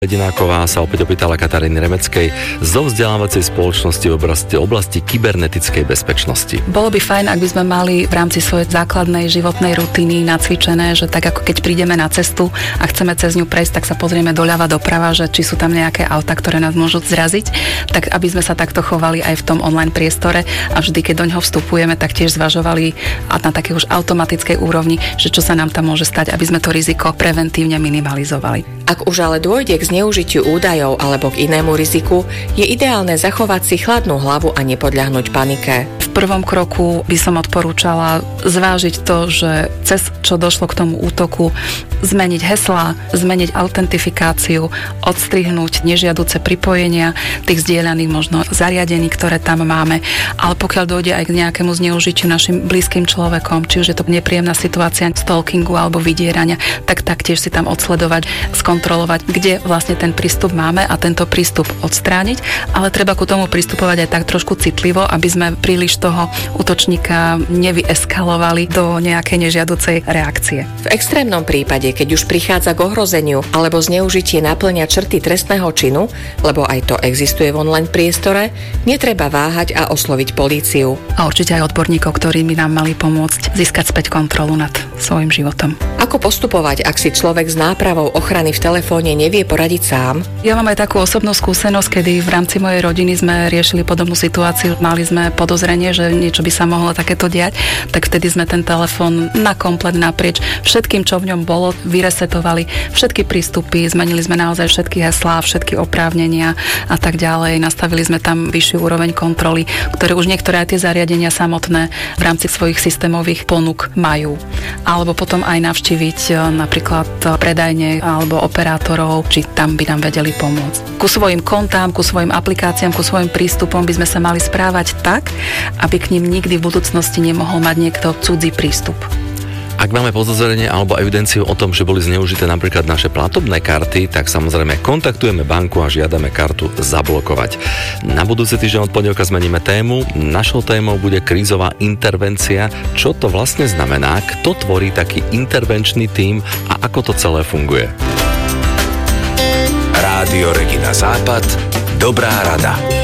Jedináková sa opäť opýtala Kataríny Remeckej zo vzdelávacej spoločnosti v oblasti kybernetickej bezpečnosti. Bolo by fajn, ak by sme mali v rámci svojej základnej životnej rutiny nacvičené, že tak ako keď prídeme na cestu a chceme cez ňu prejsť, tak sa pozrieme doľava doprava, že či sú tam nejaké auta, ktoré nás môžu zraziť, tak aby sme sa takto chovali aj v tom online priestore a vždy, keď do ňoho vstupujeme, tak tiež zvažovali a na takej už automatickej úrovni, že čo sa nám tam môže stať, aby sme to riziko preventívne minimalizovali. Ak už ale dôjde k zneužitiu údajov alebo k inému riziku, je ideálne zachovať si chladnú hlavu a nepodľahnúť panike. V prvom kroku by som odporúčala zvážiť to, že cez čo došlo k tomu útoku, zmeniť heslá, zmeniť autentifikáciu, odstrihnúť nežiaduce pripojenia tých zdieľaných možno zariadení, ktoré tam máme. Ale pokiaľ dojde aj k nejakému zneužitiu našim blízkym človekom, či už je to nepríjemná situácia stalkingu alebo vydierania, tak taktiež si tam odsledovať, skontrolovať, kde vlastne ten prístup máme a tento prístup odstrániť, ale treba ku tomu pristupovať aj tak trošku citlivo, aby sme príliš toho útočníka nevyeskalovali do nejakej nežiaducej reakcie. V extrémnom prípade, keď už prichádza k ohrozeniu alebo zneužitie naplňa črty trestného činu, lebo aj to existuje v online priestore, netreba váhať a osloviť políciu. A určite aj odborníkov, ktorí by nám mali pomôcť získať späť kontrolu nad svojim životom. Ako postupovať, ak si človek s nápravou ochrany v telefóne nevie poradiť sám? Ja mám aj takú osobnú skúsenosť, kedy v rámci mojej rodiny sme riešili podobnú situáciu. Mali sme podozrenie, že niečo by sa mohlo takéto diať, tak vtedy sme ten telefón na komplet naprieč všetkým, čo v ňom bolo, vyresetovali všetky prístupy, zmenili sme naozaj všetky heslá, všetky oprávnenia a tak ďalej. Nastavili sme tam vyššiu úroveň kontroly, ktoré už niektoré aj tie zariadenia samotné v rámci svojich systémových ponúk majú. Alebo potom aj navštíviť napríklad predajne alebo operátorov, či tam by nám vedeli pomôcť. Ku svojim kontám, ku svojim aplikáciám, ku svojim prístupom by sme sa mali správať tak, aby k nim nikdy v budúcnosti nemohol mať niekto cudzí prístup. Ak máme podozrenie alebo evidenciu o tom, že boli zneužité napríklad naše platobné karty, tak samozrejme kontaktujeme banku a žiadame kartu zablokovať. Na budúci týždeň od pondelka zmeníme tému. Našou témou bude krízová intervencia. Čo to vlastne znamená? Kto tvorí taký intervenčný tím a ako to celé funguje? Rádio Regina Západ. Dobrá rada.